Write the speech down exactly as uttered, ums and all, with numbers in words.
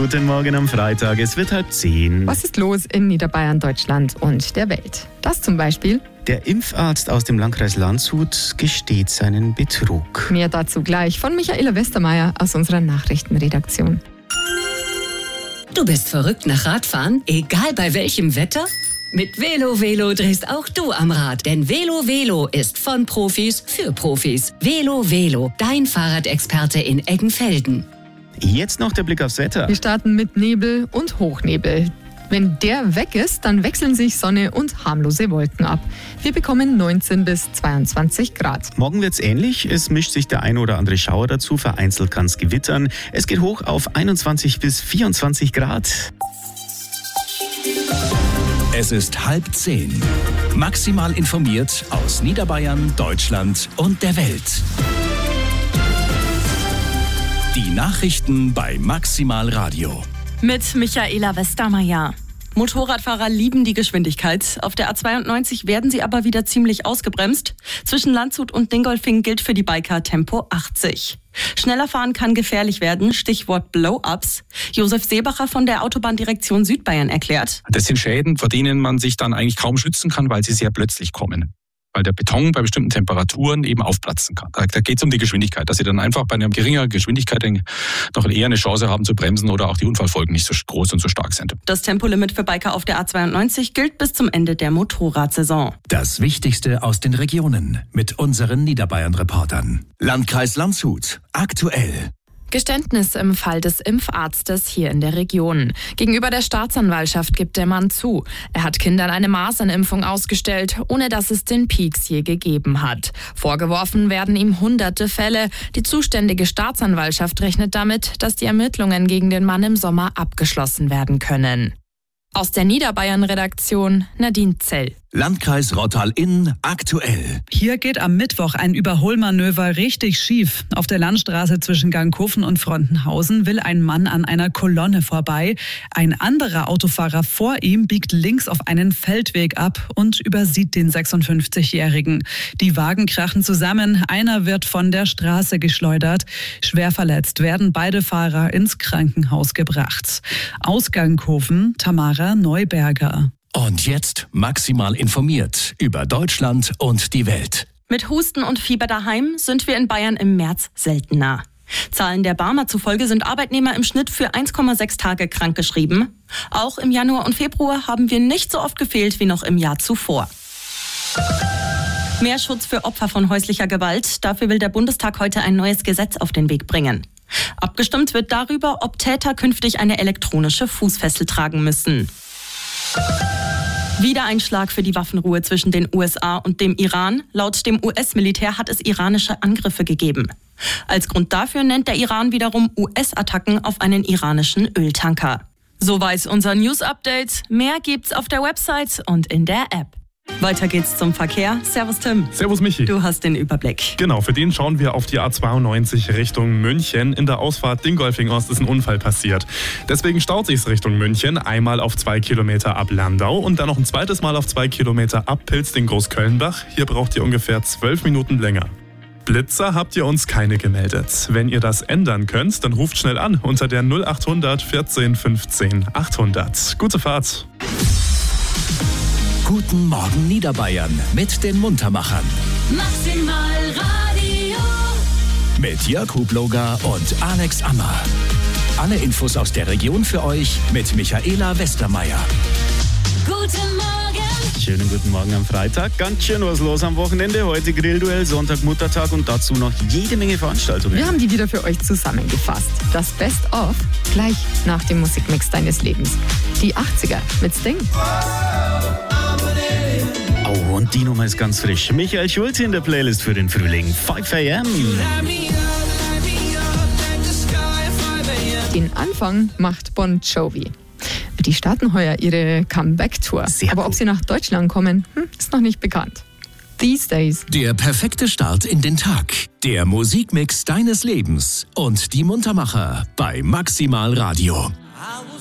guten Morgen am Freitag. Es wird halb zehn. Was ist los in Niederbayern, Deutschland und der Welt? Das zum Beispiel. Der Impfarzt aus dem Landkreis Landshut gesteht seinen Betrug. Mehr dazu gleich von Michaela Westermeier aus unserer Nachrichtenredaktion. Du bist verrückt nach Radfahren, egal bei welchem Wetter? Mit Velo Velo drehst auch du am Rad, denn Velo Velo ist von Profis für Profis. Velo Velo, dein Fahrradexperte in Eggenfelden. Jetzt noch der Blick aufs Wetter. Wir starten mit Nebel und Hochnebel. Wenn der weg ist, dann wechseln sich Sonne und harmlose Wolken ab. Wir bekommen neunzehn bis zweiundzwanzig Grad. Morgen wird's ähnlich. Es mischt sich der ein oder andere Schauer dazu. Vereinzelt kann es gewittern. Es geht hoch auf einundzwanzig bis vierundzwanzig Grad. Es ist halb zehn. Maximal informiert aus Niederbayern, Deutschland und der Welt. Die Nachrichten bei Maximal Radio. Mit Michaela Westermeier. Motorradfahrer lieben die Geschwindigkeit. Auf der A zweiundneunzig werden sie aber wieder ziemlich ausgebremst. Zwischen Landshut und Dingolfing gilt für die Biker Tempo achtzig. Schneller fahren kann gefährlich werden, Stichwort Blow-ups. Josef Seebacher von der Autobahndirektion Südbayern erklärt: Das sind Schäden, vor denen man sich dann eigentlich kaum schützen kann, weil sie sehr plötzlich kommen. Weil der Beton bei bestimmten Temperaturen eben aufplatzen kann. Da, da geht es um die Geschwindigkeit, dass sie dann einfach bei einer geringeren Geschwindigkeit noch eher eine Chance haben zu bremsen oder auch die Unfallfolgen nicht so groß und so stark sind. Das Tempolimit für Biker auf der A zweiundneunzig gilt bis zum Ende der Motorradsaison. Das Wichtigste aus den Regionen mit unseren Niederbayern-Reportern. Landkreis Landshut. Aktuell. Geständnis im Fall des Impfarztes hier in der Region. Gegenüber der Staatsanwaltschaft gibt der Mann zu. Er hat Kindern eine Masernimpfung ausgestellt, ohne dass es den Pieks je gegeben hat. Vorgeworfen werden ihm hunderte Fälle. Die zuständige Staatsanwaltschaft rechnet damit, dass die Ermittlungen gegen den Mann im Sommer abgeschlossen werden können. Aus der Niederbayern-Redaktion Nadine Zell. Landkreis Rottal-Inn aktuell. Hier geht am Mittwoch ein Überholmanöver richtig schief. Auf der Landstraße zwischen Gangkofen und Frontenhausen will ein Mann an einer Kolonne vorbei. Ein anderer Autofahrer vor ihm biegt links auf einen Feldweg ab und übersieht den sechsundfünfzigjährigen. Die Wagen krachen zusammen, einer wird von der Straße geschleudert. Schwer verletzt werden beide Fahrer ins Krankenhaus gebracht. Aus Gangkofen Tamara Neuberger. Und jetzt maximal informiert über Deutschland und die Welt. Mit Husten und Fieber daheim sind wir in Bayern im März seltener. Zahlen der Barmer zufolge sind Arbeitnehmer im Schnitt für eins Komma sechs Tage krankgeschrieben. Auch im Januar und Februar haben wir nicht so oft gefehlt wie noch im Jahr zuvor. Mehr Schutz für Opfer von häuslicher Gewalt. Dafür will der Bundestag heute ein neues Gesetz auf den Weg bringen. Abgestimmt wird darüber, ob Täter künftig eine elektronische Fußfessel tragen müssen. Wieder ein Schlag für die Waffenruhe zwischen den U S A und dem Iran. Laut dem U S-Militär hat es iranische Angriffe gegeben. Als Grund dafür nennt der Iran wiederum U S-Attacken auf einen iranischen Öltanker. So weiß unser News-Update. Mehr gibt's auf der Website und in der App. Weiter geht's zum Verkehr. Servus Tim. Servus Michi. Du hast den Überblick. Genau, für den schauen wir auf die A zweiundneunzig Richtung München. In der Ausfahrt Dingolfing-Ost ist ein Unfall passiert. Deswegen staut sich's Richtung München. Einmal auf zwei Kilometer ab Landau und dann noch ein zweites Mal auf zwei Kilometer ab Pilzding-Großkölnbach. Hier braucht ihr ungefähr zwölf Minuten länger. Blitzer habt ihr uns keine gemeldet. Wenn ihr das ändern könnt, dann ruft schnell an unter der null achthundert vierzehn fünfzehn achthundert. Gute Fahrt. Guten Morgen Niederbayern mit den Muntermachern. Maximal Radio. Mit Jörg Hubloger und Alex Ammer. Alle Infos aus der Region für euch mit Michaela Westermeier. Guten Morgen. Schönen guten Morgen am Freitag. Ganz schön was los am Wochenende. Heute Grillduell, Sonntag Muttertag und dazu noch jede Menge Veranstaltungen. Wir haben die wieder für euch zusammengefasst. Das Best-of gleich nach dem Musikmix deines Lebens. Die achtziger mit Sting. Oh, und die Nummer ist ganz frisch. Michael Schulze in der Playlist für den Frühling. fünf a m. Den Anfang macht Bon Jovi. Die starten heuer ihre Comeback-Tour. Sehr Aber cool. ob sie nach Deutschland kommen, hm, ist noch nicht bekannt. These Days. Der perfekte Start in den Tag. Der Musikmix deines Lebens und die Muntermacher bei Maximal Radio.